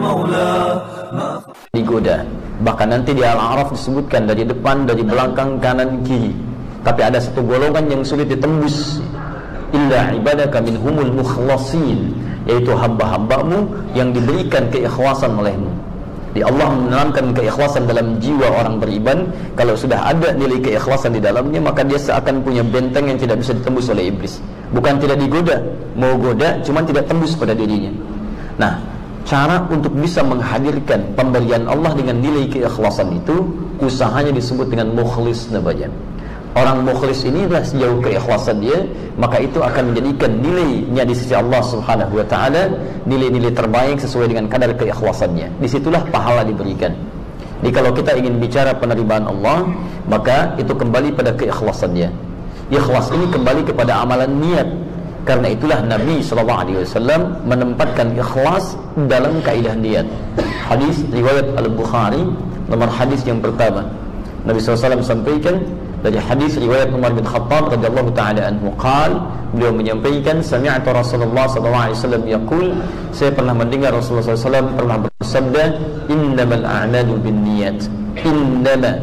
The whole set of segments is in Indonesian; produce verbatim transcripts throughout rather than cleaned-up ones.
digoda. Bahkan nanti di Al-A'raf disebutkan dari depan, dari belakang, kanan, kiri. Tapi ada satu golongan yang sulit ditembus, illa ibadaka minhumul mukhlasin, yaitu hamba-hambamu yang diberikan keikhlasan olehmu. Di Allah menanamkan keikhlasan dalam jiwa orang beriman. Kalau sudah ada nilai keikhlasan di dalamnya, maka dia seakan punya benteng yang tidak bisa ditembus oleh iblis. Bukan tidak digoda, mau goda, cuman tidak tembus pada dirinya. Nah, cara untuk bisa menghadirkan pemberian Allah dengan nilai keikhlasan itu, usahanya disebut dengan mukhlis namanya. Orang mukhlis ini adalah sejauh keikhlasan dia, maka itu akan menjadikan nilainya di sisi Allah Subhanahu wa taala nilai-nilai terbaik sesuai dengan kadar keikhlasannya. Disitulah pahala diberikan. Jadi kalau kita ingin bicara penerimaan Allah, maka itu kembali pada keikhlasannya. Ikhlas ini kembali kepada amalan niat. Karena itulah Nabi sallallahu alaihi wasallam menempatkan ikhlas dalam kaidah niat. Hadis riwayat Al-Bukhari, nomor hadis yang pertama, Nabi sallallahu alaihi wasallam sampaikan dari hadis riwayat Umar bin Khattab radhiyallahu taala anhu, qala, beliau menyampaikan, sami'tu Rasulullah sallallahu alaihi wasallam yaqul, saya pernah mendengar Rasulullah sallallahu alaihi wasallam pernah bersabda, innamal a'malu binniyat. Innama,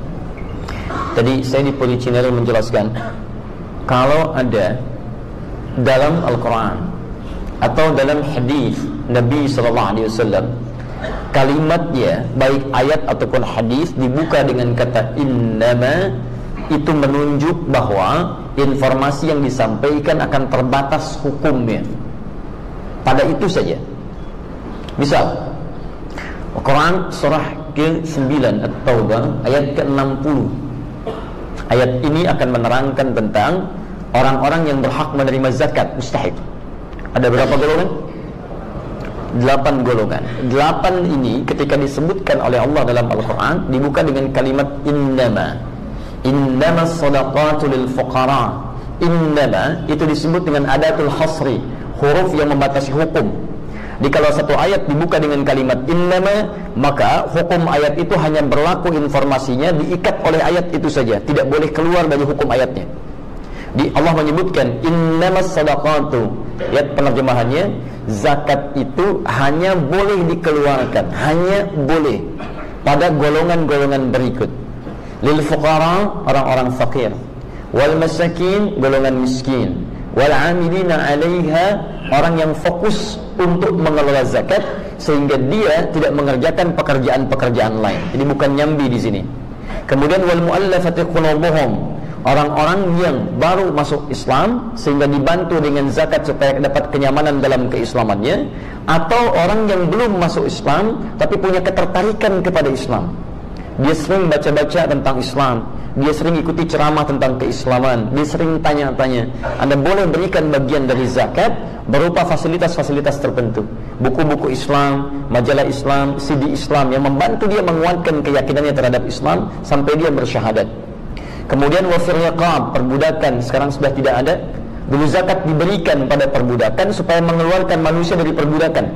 tadi saya di Policinelle menjelaskan, kalau ada dalam Al-Quran atau dalam hadis Nabi sallallahu alaihi wasallam kalimatnya, baik ayat ataupun hadis, dibuka dengan kata innama, itu menunjuk bahwa informasi yang disampaikan akan terbatas hukumnya pada itu saja. Misal Al-Quran surah ke sembilan At-Taubah ayat ke enam puluh. Ayat ini akan menerangkan tentang orang-orang yang berhak menerima zakat mustahik. Ada berapa golongan? Delapan golongan. Delapan ini ketika disebutkan oleh Allah dalam Al-Quran dibuka dengan kalimat innama. Innama sadaqatu lil fuqara. Innama itu disebut dengan adatul hasri, huruf yang membatasi hukum. Jadi kalau satu ayat dibuka dengan kalimat innama, maka hukum ayat itu hanya berlaku, informasinya diikat oleh ayat itu saja, tidak boleh keluar dari hukum ayatnya. Di Allah menyebutkan innamas sadaqatu, ayat penerjemahannya, zakat itu hanya boleh dikeluarkan, hanya boleh pada golongan-golongan berikut. Lil fuqara, orang-orang fakir, wal masakin, golongan miskin, wal amilina 'alaiha, orang yang fokus untuk mengelola zakat sehingga dia tidak mengerjakan pekerjaan-pekerjaan lain. Jadi bukan nyambi di sini. Kemudian wal mu'allafati qulubuhum, orang-orang yang baru masuk Islam sehingga dibantu dengan zakat supaya dapat kenyamanan dalam keislamannya, atau orang yang belum masuk Islam tapi punya ketertarikan kepada Islam. Dia sering baca-baca tentang Islam, dia sering ikuti ceramah tentang keislaman, dia sering tanya-tanya. Anda boleh berikan bagian dari zakat berupa fasilitas-fasilitas tertentu, buku-buku Islam, majalah Islam, C D Islam yang membantu dia menguatkan keyakinannya terhadap Islam sampai dia bersyahadat. Kemudian wafir riqab, perbudakan, sekarang sudah tidak ada. Dulu zakat diberikan pada perbudakan supaya mengeluarkan manusia dari perbudakan,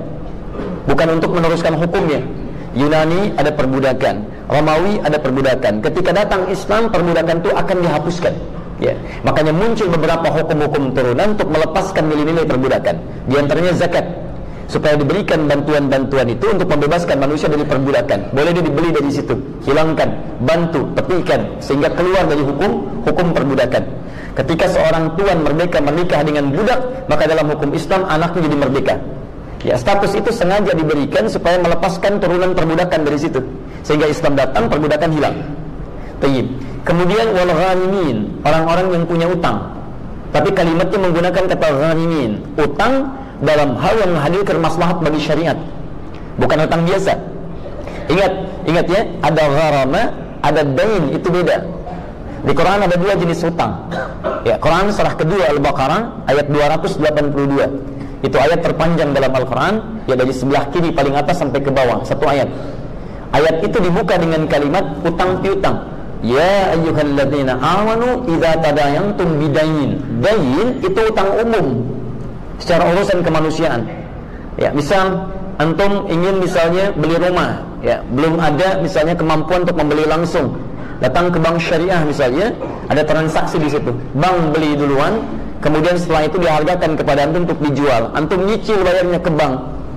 bukan untuk meneruskan hukumnya. Yunani ada perbudakan, Romawi ada perbudakan. Ketika datang Islam, perbudakan itu akan dihapuskan. Ya, makanya muncul beberapa hukum-hukum turunan untuk melepaskan nilai-nilai perbudakan. Di antaranya zakat, supaya diberikan bantuan-bantuan itu untuk membebaskan manusia dari perbudakan. Boleh dia dibeli dari situ, hilangkan, bantu, tepikan, sehingga keluar dari hukum hukum perbudakan. Ketika seorang tuan merdeka menikah dengan budak, maka dalam hukum Islam anaknya jadi merdeka. Ya, status itu sengaja diberikan supaya melepaskan turunan perbudakan dari situ, sehingga Islam datang, perbudakan hilang. Tayyib. Kemudian wal ghanimin, orang-orang yang punya utang, tapi kalimatnya menggunakan kata ghanimin, utang dalam hal yang menghadirkan maslahat bagi syariat, bukan utang biasa. Ingat, ingat ya, ada gharama, ada dain, itu beda. Di Quran ada dua jenis utang. Ya, Quran surah kedua Al-Baqarah ayat dua ratus delapan puluh dua. Itu ayat terpanjang dalam Al-Quran, ya dari sebelah kiri paling atas sampai ke bawah, satu ayat. Ayat itu dibuka dengan kalimat utang piutang. Ya ayyuhalladzina amanu idza tadayantum bidain. Dain itu utang umum secara urusan kemanusiaan. Ya, misal antum ingin misalnya beli rumah, ya, belum ada misalnya kemampuan untuk membeli langsung. Datang ke bank syariah misalnya, ada transaksi di situ. Bank beli duluan, kemudian setelah itu dihargakan kepada antum untuk dijual. Antum nyicil bayarnya ke bank.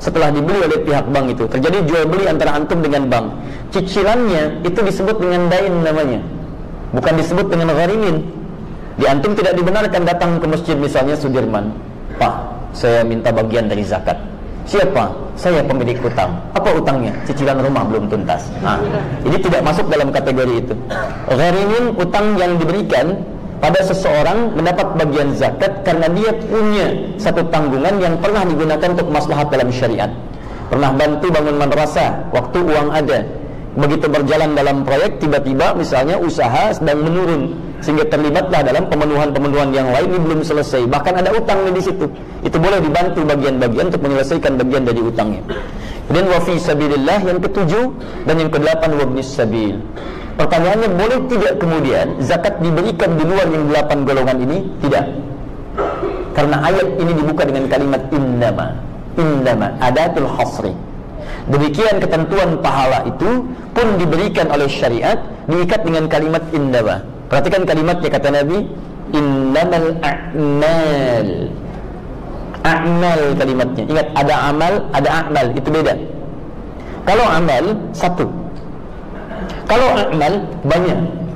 setelah dibeli oleh pihak bank itu, terjadi jual beli antara antum dengan bank, cicilannya itu disebut dengan dain namanya, bukan disebut dengan gharimin. Di antum tidak dibenarkan datang ke masjid misalnya Sudirman, Pak, saya minta bagian dari zakat. Siapa? Saya pemilik utang. Apa utangnya? Cicilan rumah belum tuntas. Nah, ini tidak masuk dalam kategori itu. Gharimin, utang yang diberikan pada seseorang mendapat bagian zakat karena dia punya satu tanggungan yang pernah digunakan untuk maslahat dalam syariat. Pernah bantu bangun madrasah, waktu uang ada. Begitu berjalan dalam proyek, tiba-tiba misalnya usaha sedang menurun, sehingga terlibatlah dalam pemenuhan-pemenuhan yang lain, ini belum selesai, bahkan ada utang di situ. Itu boleh dibantu bagian-bagian untuk menyelesaikan bagian dari utangnya. Kemudian wa fi sabilillah yang ketujuh, dan yang kedelapan wabnis sabil. Pertanyaannya, boleh tidak kemudian zakat diberikan di luar yang delapan golongan ini? Tidak. Karena ayat ini dibuka dengan kalimat innama. Innama adatul hasri. Demikian ketentuan pahala itu pun diberikan oleh syariat, diikat dengan kalimat innama. Perhatikan kalimatnya, kata Nabi, innamal a'mal. A'mal kalimatnya. Ingat, ada amal, ada a'mal, itu beda. Kalau amal, satu. Kalau a'mal, banyak.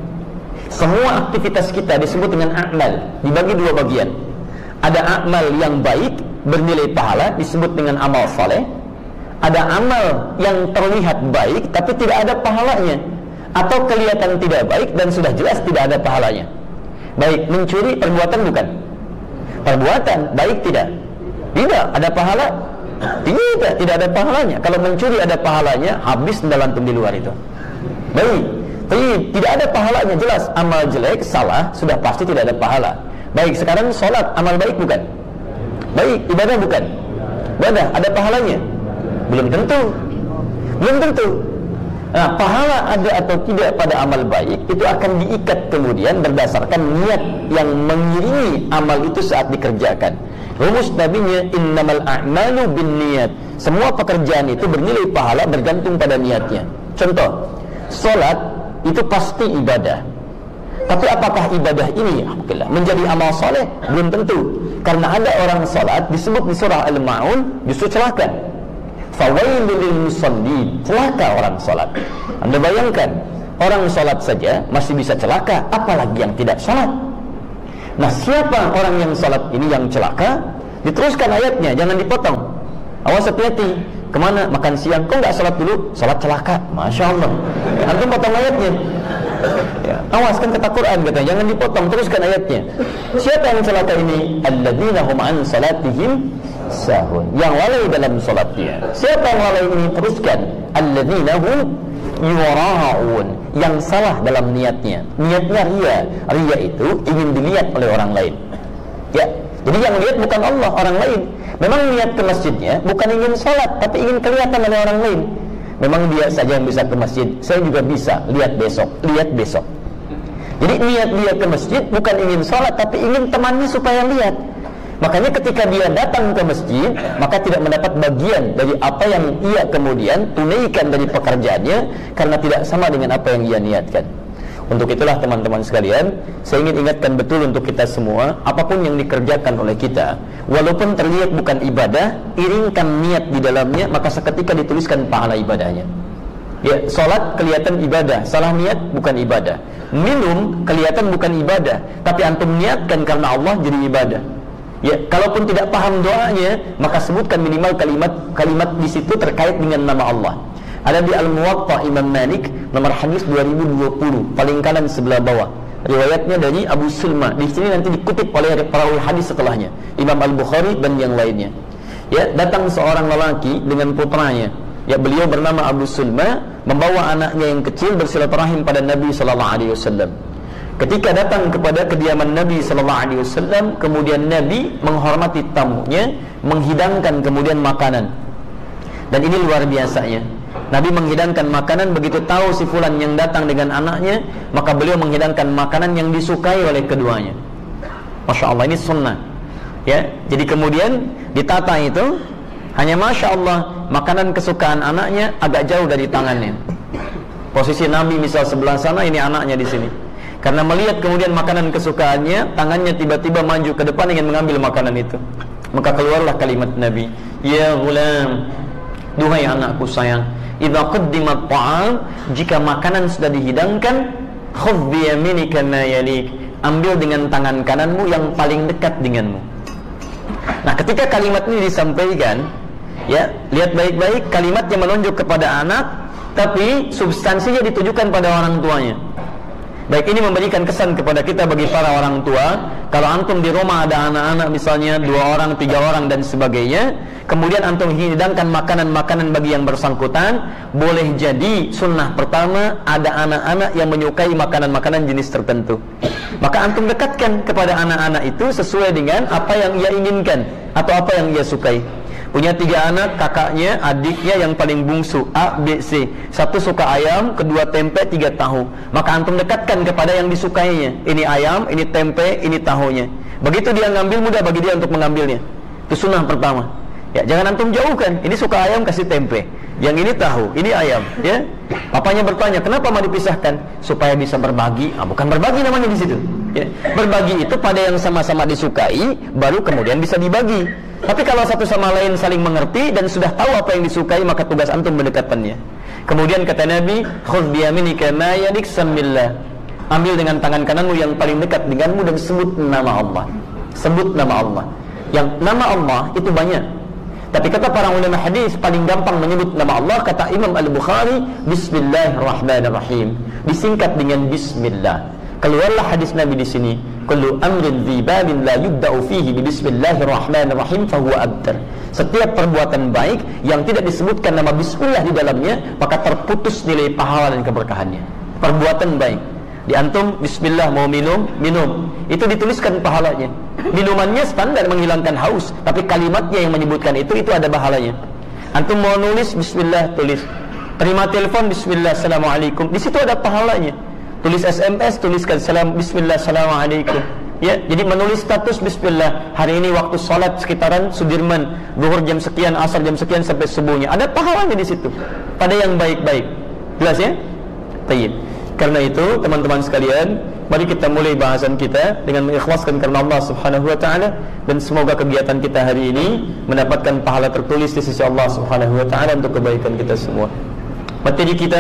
Semua aktivitas kita disebut dengan a'mal, dibagi dua bagian. Ada a'mal yang baik, bernilai pahala, disebut dengan amal saleh. Ada amal yang terlihat baik tapi tidak ada pahalanya, atau kelihatan tidak baik dan sudah jelas tidak ada pahalanya. Baik, mencuri perbuatan bukan? Perbuatan baik tidak? Tidak ada pahala? Tidak, tidak ada pahalanya. Kalau mencuri ada pahalanya, habis dalam di luar itu. Baik, tapi tidak ada pahalanya, jelas amal jelek, salah, sudah pasti tidak ada pahala. Baik, sekarang sholat amal baik bukan? Baik, ibadah bukan? Ibadah ada pahalanya? Belum tentu. Belum tentu. Nah, pahala ada atau tidak pada amal baik itu akan diikat kemudian berdasarkan niat yang mengiringi amal itu saat dikerjakan. Rumus nabinya innamal a'malu binniyat. Semua pekerjaan itu bernilai pahala bergantung pada niatnya. Contoh, salat itu pasti ibadah. Tapi apakah ibadah ini menjadi amal soleh? Belum tentu. Karena ada orang salat disebut di surah Al-Ma'un justru celaka. Fawailul lil musallin, celaka orang salat. Anda bayangkan, orang salat saja masih bisa celaka, apalagi yang tidak salat. Nah, siapa orang yang salat ini yang celaka? Diteruskan ayatnya, jangan dipotong. Awas hati-hati. Kemana? Makan siang. Kok nggak salat dulu? Salat celaka. Masya Allah. Antum potong ayatnya. Ya, awas, kan kata Quran kata, jangan dipotong, teruskan ayatnya. Siapa yang celaka ini? Alladzina hum an salatihim sahun, yang lalai dalam salatnya. Siapa yang lalai ini? Teruskan, alladzina hum yura'un, yang salah dalam niatnya. Niatnya ria. Ria itu ingin dilihat oleh orang lain. Ya, jadi yang lihat bukan Allah, orang lain. Memang niat ke masjidnya bukan ingin salat, tapi ingin kelihatan oleh orang lain. Memang dia saja yang bisa ke masjid, saya juga bisa, lihat besok, lihat besok. Jadi niat dia ke masjid bukan ingin sholat, tapi ingin temannya supaya lihat. Makanya ketika dia datang ke masjid, maka tidak mendapat bagian dari apa yang ia kemudian tunaikan dari pekerjaannya, karena tidak sama dengan apa yang ia niatkan. Untuk itulah teman-teman sekalian, saya ingin ingatkan betul untuk kita semua, apapun yang dikerjakan oleh kita, walaupun terlihat bukan ibadah, iringkan niat di dalamnya, maka seketika dituliskan pahala ibadahnya. Ya, sholat kelihatan ibadah, salah niat bukan ibadah. Minum kelihatan bukan ibadah, tapi antum niatkan karena Allah jadi ibadah. Ya, kalaupun tidak paham doanya, maka sebutkan minimal kalimat kalimat di situ terkait dengan nama Allah. Ada di Al-Muwatta Imam Malik, nomor hadis dua ribu dua puluh, paling kanan sebelah bawah. Riwayatnya dari Abu Sulma. Di sini nanti dikutip oleh perawi hadis setelahnya, Imam Al-Bukhari dan yang lainnya. Ya, datang seorang lelaki dengan putranya. Ya, beliau bernama Abu Sulma, membawa anaknya yang kecil bersilaturahim pada Nabi sallallahu alaihi wasallam. Ketika datang kepada kediaman Nabi sallallahu alaihi wasallam, kemudian Nabi menghormati tamunya, menghidangkan kemudian makanan. Dan ini luar biasanya. Nabi menghidangkan makanan, begitu tahu si fulan yang datang dengan anaknya, maka beliau menghidangkan makanan yang disukai oleh keduanya. Masya Allah, ini sunnah. Ya, jadi kemudian ditata itu, hanya Masya Allah, makanan kesukaan anaknya agak jauh dari tangannya. Posisi Nabi misal sebelah sana, ini anaknya di sini. Karena melihat kemudian makanan kesukaannya, tangannya tiba-tiba maju ke depan ingin mengambil makanan itu. Maka keluarlah kalimat Nabi, ya ghulam, duhai anakku sayang, idza quddimat ta'am, jika makanan sudah dihidangkan, khudh bi yaminika ma yalik, ambil dengan tangan kananmu yang paling dekat denganmu. Nah, ketika kalimat ini disampaikan, ya, lihat baik-baik, kalimat yang menunjuk kepada anak, tapi substansinya ditujukan pada orang tuanya. Baik, ini memberikan kesan kepada kita bagi para orang tua. Kalau antum di rumah ada anak-anak misalnya dua orang, tiga orang dan sebagainya, kemudian antum hidangkan makanan-makanan bagi yang bersangkutan, boleh jadi sunnah pertama ada anak-anak yang menyukai makanan-makanan jenis tertentu. Maka antum dekatkan kepada anak-anak itu sesuai dengan apa yang ia inginkan atau apa yang ia sukai. Punya tiga anak, kakaknya, adiknya yang paling bungsu, A, B, C. Satu suka ayam, kedua tempe, tiga tahu. Maka antum dekatkan kepada yang disukainya. Ini ayam, ini tempe, ini tahunya. Begitu dia ngambil, mudah bagi dia untuk mengambilnya. Itu sunnah pertama. Ya, jangan antum jauhkan. Ini suka ayam, kasih tempe. Yang ini tahu, ini ayam. Ya, papanya bertanya, kenapa mau dipisahkan? Supaya bisa berbagi. Ah, bukan berbagi namanya di situ. Ya, berbagi itu pada yang sama-sama disukai, baru kemudian bisa dibagi. Tapi kalau satu sama lain saling mengerti dan sudah tahu apa yang disukai, maka tugas antum mendekatkannya. Kemudian kata Nabi, khudh bi yaminika ma yalik samillah, ambil dengan tangan kananmu yang paling dekat denganmu dan sebut nama Allah. Sebut nama Allah. Yang nama Allah itu banyak, tapi kata para ulama hadis paling gampang menyebut nama Allah, kata Imam Al-Bukhari, Bismillahirrahmanirrahim, disingkat dengan Bismillah. Keluarlah hadis Nabi di sini, kullu amrin dzibabin la yubda'u fihi bi bismillahirrahmanirrahim fahuwa abtar. Setiap perbuatan baik yang tidak disebutkan nama bismillah di dalamnya, maka terputus nilai pahala dan keberkahannya. Perbuatan baik, di antum bismillah mau minum, minum, itu dituliskan pahalanya. Minumannya standar menghilangkan haus, tapi kalimatnya yang menyebutkan itu, itu ada pahalanya. Antum mau nulis bismillah, tulis. Terima telepon bismillah, assalamualaikum, di situ ada pahalanya. Tulis S M S, tuliskan salam bismillah, assalamualaikum. Ya, jadi menulis status bismillah. Hari ini waktu salat sekitaran Sudirman, zuhur jam sekian, asar jam sekian sampai subuhnya. Ada pahalanya di situ. Pada yang baik-baik. Jelas ya? Baik. Karena itu, teman-teman sekalian, mari kita mulai bahasan kita dengan mengikhlaskan karena Allah Subhanahu wa taala, dan semoga kegiatan kita hari ini mendapatkan pahala tertulis di sisi Allah Subhanahu wa taala untuk kebaikan kita semua. Materi kita,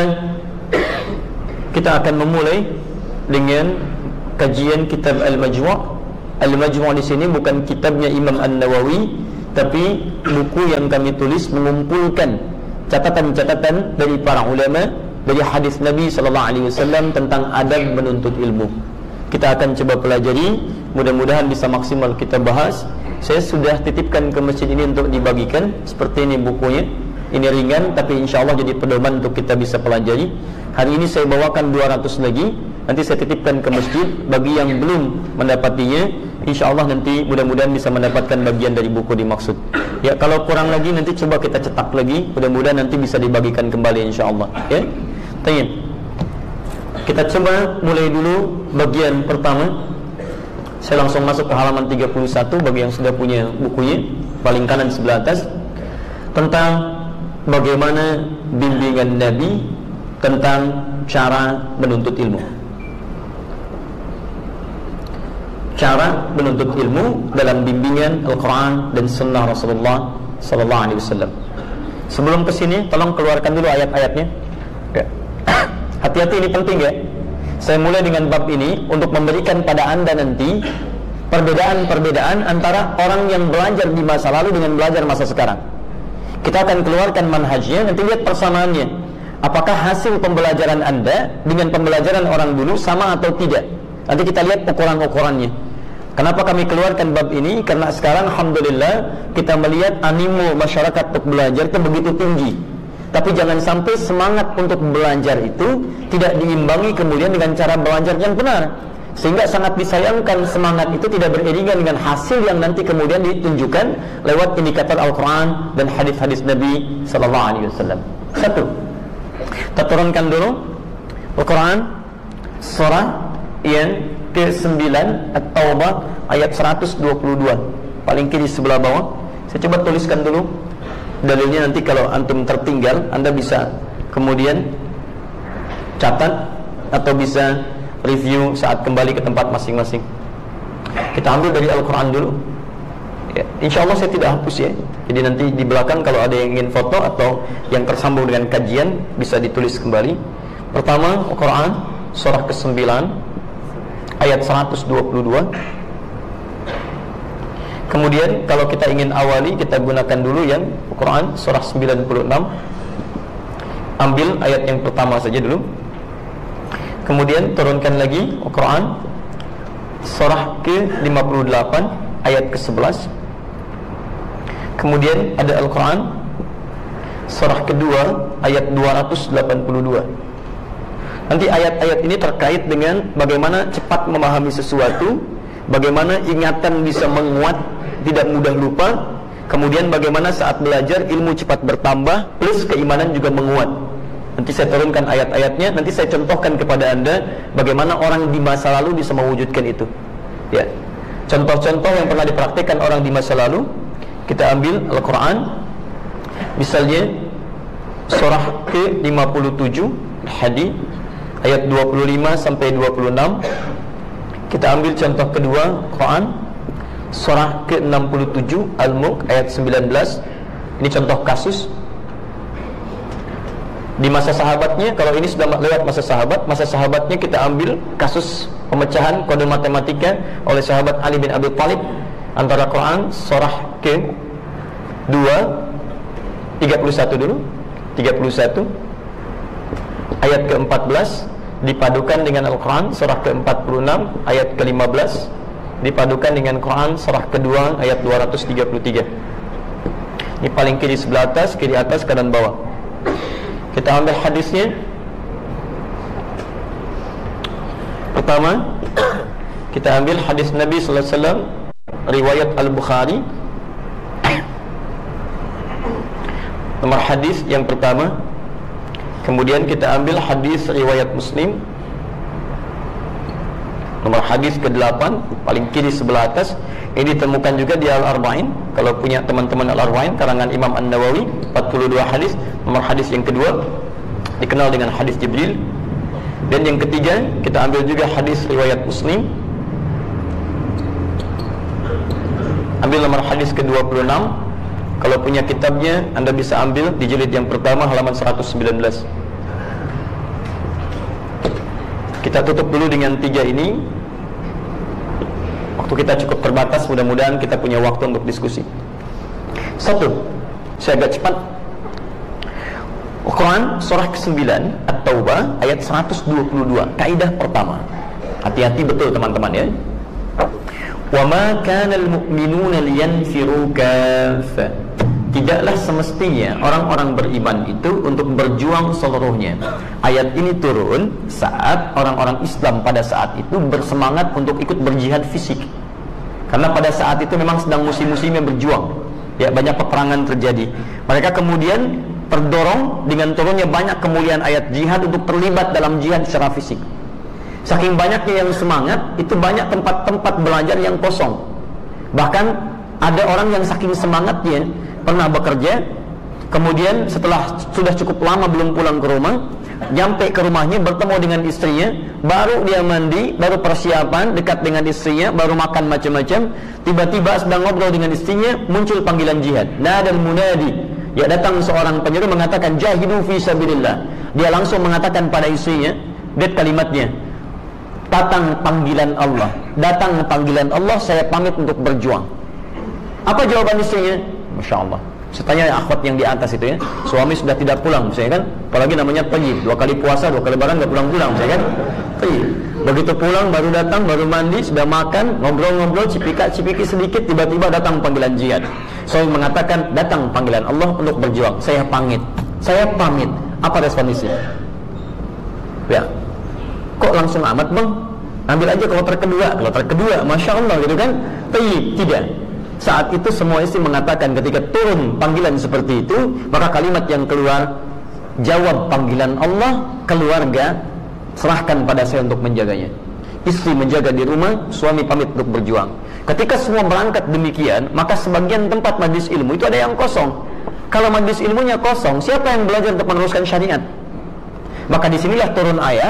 kita akan memulai dengan kajian kitab Al-Majmu'. Al-Majmu' di sini bukan kitabnya Imam An-Nawawi, tapi buku yang kami tulis mengumpulkan catatan-catatan dari para ulama, dari hadis Nabi sallallahu alaihi wasallam tentang adab menuntut ilmu. Kita akan coba pelajari, mudah-mudahan bisa maksimal kita bahas. Saya sudah titipkan ke masjid ini untuk dibagikan. Seperti ini bukunya. Ini ringan, tapi insya Allah jadi pedoman untuk kita bisa pelajari. Hari ini saya bawakan dua ratus lagi. Nanti saya titipkan ke masjid. Bagi yang belum mendapatinya, insya Allah nanti mudah-mudahan bisa mendapatkan bagian dari buku dimaksud. Ya, kalau kurang lagi nanti coba kita cetak lagi. Mudah-mudahan nanti bisa dibagikan kembali insya Allah. Ya, tanya. Kita coba mulai dulu bagian pertama. Saya langsung masuk ke halaman tiga puluh satu bagi yang sudah punya bukunya, paling kanan sebelah atas, tentang bagaimana bimbingan Nabi tentang cara menuntut ilmu. Cara menuntut ilmu dalam bimbingan Al-Quran dan Sunnah Rasulullah Sallallahu Alaihi Wasallam. Sebelum kesini, tolong keluarkan dulu ayat-ayatnya. Ya. Hati-hati, ini penting ya. Saya mulai dengan bab ini untuk memberikan pada anda nanti perbedaan-perbedaan antara orang yang belajar di masa lalu dengan belajar masa sekarang. Kita akan keluarkan manhajnya, nanti lihat persamaannya. Apakah hasil pembelajaran anda dengan pembelajaran orang dulu sama atau tidak? Nanti kita lihat ukuran-ukurannya. Kenapa kami keluarkan bab ini? Karena sekarang alhamdulillah kita melihat animo masyarakat untuk belajar itu begitu tinggi. Tapi jangan sampai semangat untuk belajar itu tidak diimbangi kemudian dengan cara belajar yang benar, sehingga sangat disayangkan semangat itu tidak beriringan dengan hasil yang nanti kemudian ditunjukkan lewat indikator Al-Quran dan hadis-hadis Nabi Sallallahu Alaihi Wasallam. Satu, kita turunkan dulu Al-Quran surah yang ke sembilan At-Taubah ayat seratus dua puluh dua, paling kiri sebelah bawah. Saya coba tuliskan dulu dalilnya, nanti kalau antum tertinggal anda bisa kemudian catat atau bisa review saat kembali ke tempat masing-masing. Kita ambil dari Al-Quran dulu Ya, insya Allah saya tidak hapus ya. Jadi nanti di belakang kalau ada yang ingin foto atau yang tersambung dengan kajian bisa ditulis kembali. Pertama, Al-Quran surah kesembilan ayat seratus dua puluh dua. Kemudian kalau kita ingin awali, kita gunakan dulu yang Al-Quran surah sembilan puluh enam. Ambil ayat yang pertama saja dulu. Kemudian turunkan lagi Al-Quran surah ke lima puluh delapan ayat ke sebelas. Kemudian ada Al-Quran surah kedua ayat dua ratus delapan puluh dua. Nanti ayat-ayat ini terkait dengan bagaimana cepat memahami sesuatu, bagaimana ingatan bisa menguat, tidak mudah lupa. Kemudian bagaimana saat belajar ilmu cepat bertambah, plus keimanan juga menguat. Nanti saya turunkan ayat-ayatnya. Nanti saya contohkan kepada Anda bagaimana orang di masa lalu bisa mewujudkan itu. Ya, contoh-contoh yang pernah dipraktikkan orang di masa lalu. Kita ambil Al-Quran, misalnya surah ke lima puluh tujuh Al-Hadid ayat dua puluh lima sampai dua puluh enam. Kita ambil contoh kedua Quran surah ke enam puluh tujuh Al-Mulk ayat sembilan belas. Ini contoh kasus di masa sahabatnya. Kalau ini sudah lewat masa sahabat, masa sahabatnya kita ambil kasus pemecahan kode matematika oleh sahabat Ali bin Abi Thalib antara Quran surah ke dua tiga puluh satu dulu, tiga puluh satu ayat ke empat belas dipadukan dengan Al-Quran surah ke empat puluh enam ayat ke lima belas dipadukan dengan Quran surah kedua ayat dua ratus tiga puluh tiga. Ini paling kiri sebelah atas, kiri atas, kanan bawah. Kita ambil hadisnya. Pertama, kita ambil hadis Nabi sallallahu alaihi wasallam riwayat Al-Bukhari. Nomor hadis yang pertama. Kemudian kita ambil hadis riwayat Muslim. Nomor hadis ke delapan, paling kiri sebelah atas. Ini ditemukan juga di Al-Arba'in. Kalau punya teman-teman Al-Arba'in karangan Imam An-Nawawi, empat puluh dua hadis. Nomor hadis yang kedua dikenal dengan hadis Jibril. Dan yang ketiga, kita ambil juga hadis riwayat Muslim. Ambil nomor hadis ke dua puluh enam. Kalau punya kitabnya, Anda bisa ambil di jilid yang pertama halaman seratus sembilan belas. Kita tutup dulu dengan tiga ini. Waktu kita cukup terbatas, mudah-mudahan kita punya waktu untuk diskusi. Satu, saya agak cepat. Quran surah kesembilan At-Taubah ayat seratus dua puluh dua. Kaidah pertama. Hati-hati betul teman-teman ya. Wa ma kana al-mu'minuna liyanfiru kaffa. Tidaklah semestinya orang-orang beriman itu untuk berjuang seluruhnya. Ayat ini turun saat orang-orang Islam pada saat itu bersemangat untuk ikut berjihad fisik. Karena pada saat itu memang sedang musim-musimnya berjuang. Ya, banyak peperangan terjadi. Mereka kemudian terdorong dengan turunnya banyak kemuliaan ayat jihad untuk terlibat dalam jihad secara fisik. Saking banyaknya yang semangat, itu banyak tempat-tempat belajar yang kosong. Bahkan ada orang yang saking semangatnya pernah bekerja, kemudian setelah sudah cukup lama belum pulang ke rumah, nyampe ke rumahnya bertemu dengan istrinya, baru dia mandi, baru persiapan dekat dengan istrinya, baru makan macam-macam, tiba-tiba sedang ngobrol dengan istrinya, muncul panggilan jihad. Nadal munadi, ya datang seorang penyeru mengatakan jahidu fi sabilillah. Dia langsung mengatakan pada istrinya, lihat kalimatnya, datang panggilan Allah, datang panggilan Allah, saya pamit untuk berjuang. Apa jawaban istrinya? Masya Allah. Saya tanya akhwat yang di atas itu ya, suami sudah tidak pulang, misalnya kan, apalagi namanya tayyib, dua kali puasa, dua kali lebaran nggak pulang-pulang, misalnya kan, tayyib. Begitu pulang, baru datang, baru mandi, sudah makan, ngobrol-ngobrol, cipika-cipiki sedikit, tiba-tiba datang panggilan jihad. Suami mengatakan, datang panggilan Allah untuk berjuang, saya pamit, saya pamit. Apa respon istri? Ya, kok langsung amat bang? Ambil aja kalau terkedua, kalau terkedua, masya Allah gitu kan? Tayyib, tidak. Saat itu semua istri mengatakan ketika turun panggilan seperti itu, maka kalimat yang keluar, jawab panggilan Allah, keluarga serahkan pada saya untuk menjaganya. Istri menjaga di rumah, suami pamit untuk berjuang. Ketika semua berangkat demikian, maka sebagian tempat majlis ilmu itu ada yang kosong. Kalau majlis ilmunya kosong, siapa yang belajar untuk meneruskan syariat? Maka disinilah turun ayat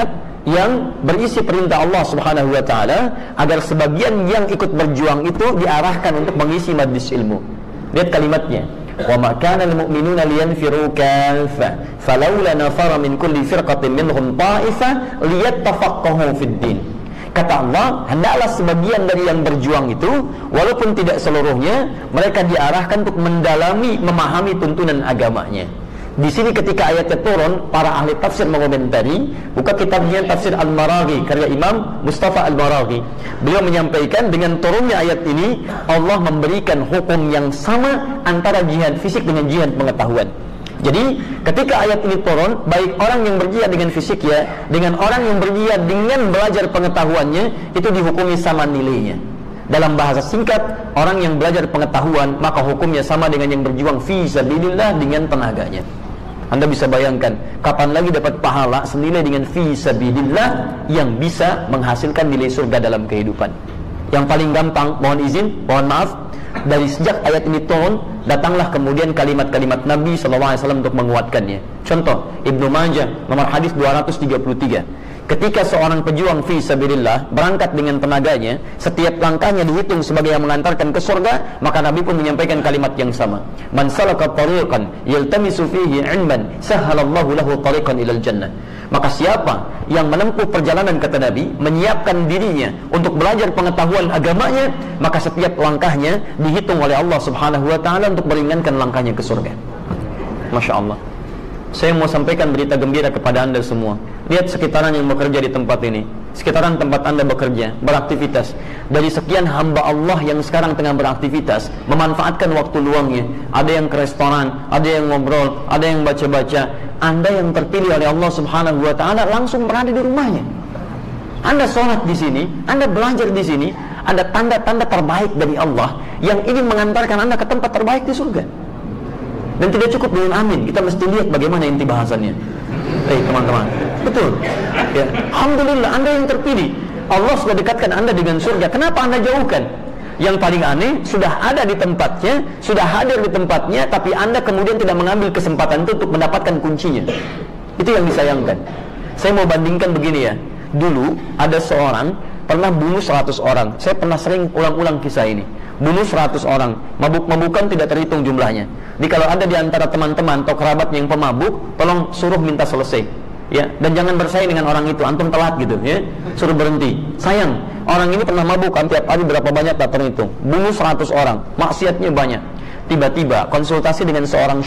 yang berisi perintah Allah Subhanahu wa taala agar sebagian yang ikut berjuang itu diarahkan untuk mengisi majlis ilmu. Lihat kalimatnya. Wa ma kana al-mu'minuna liyanfiru kaffa falawla nafara min kulli firqatin minhum ta'ifah liyattafaqahu fid din. Kata Allah, hendaklah sebagian dari yang berjuang itu, walaupun tidak seluruhnya, mereka diarahkan untuk mendalami, memahami tuntunan agamanya. Di sini ketika ayatnya turun, para ahli tafsir mengomentari, buka kitabnya Tafsir Al-Maraghi karya Imam Mustafa Al-Maraghi. Beliau menyampaikan dengan turunnya ayat ini, Allah memberikan hukum yang sama antara jihad fisik dengan jihad pengetahuan. Jadi ketika ayat ini turun, baik orang yang berjihad dengan fisik ya, dengan orang yang berjihad dengan belajar pengetahuannya, itu dihukumi sama nilainya. Dalam bahasa singkat, orang yang belajar pengetahuan maka hukumnya sama dengan yang berjuang fi sabilillah dengan tenaganya. Anda bisa bayangkan kapan lagi dapat pahala senilai dengan fi sabilillah yang bisa menghasilkan nilai surga dalam kehidupan. Yang paling gampang, mohon izin, mohon maaf, dari sejak ayat ini turun, datanglah kemudian kalimat-kalimat Nabi shallallahu alaihi wasallam untuk menguatkannya. Contoh, Ibnu Majah nomor hadis dua ratus tiga puluh tiga. Ketika seorang pejuang fi sabilillah berangkat dengan tenaganya, setiap langkahnya dihitung sebagai yang mengantarkan ke surga, maka Nabi pun menyampaikan kalimat yang sama. Man salaka tariqan yaltamisu fihi 'ilman, sahhalallahu lahu tariqan ilal jannah. Maka siapa yang menempuh perjalanan, kata Nabi, menyiapkan dirinya untuk belajar pengetahuan agamanya, maka setiap langkahnya dihitung oleh Allah Subhanahu wa taala untuk meringankan langkahnya ke surga. Masya Allah. Saya mau sampaikan berita gembira kepada Anda semua. Lihat sekitaran yang bekerja di tempat ini, sekitaran tempat Anda bekerja, beraktivitas. Dari sekian hamba Allah yang sekarang tengah beraktivitas, memanfaatkan waktu luangnya, ada yang ke restoran, ada yang ngobrol, ada yang baca-baca. Anda yang terpilih oleh Allah Subhanahu wa taala langsung berada di rumahnya. Anda sholat di sini, Anda belajar di sini, ada tanda-tanda terbaik dari Allah yang ingin mengantarkan Anda ke tempat terbaik di surga. Dan tidak cukup dengan amin, kita mesti lihat bagaimana inti bahasannya. Eh teman-teman, betul ya. Alhamdulillah Anda yang terpilih, Allah sudah dekatkan Anda dengan surga. Kenapa Anda jauhkan? Yang paling aneh, sudah ada di tempatnya, sudah hadir di tempatnya, tapi Anda kemudian tidak mengambil kesempatan itu untuk mendapatkan kuncinya. Itu yang disayangkan. Saya mau bandingkan begini ya. Dulu ada seorang pernah bunuh seratus orang. Saya pernah sering ulang-ulang kisah ini. Bunuh seratus orang, mabuk-mabukan tidak terhitung jumlahnya. Jadi kalau ada di antara teman-teman atau kerabat yang pemabuk, tolong suruh minta selesai, ya. Dan jangan bersaing dengan orang itu, antum telat gitu, ya. Suruh berhenti. Sayang, orang ini pernah mabuk kan tiap hari berapa banyak tak terhitung. Bunuh seratus orang, maksiatnya banyak. Tiba-tiba konsultasi dengan seorang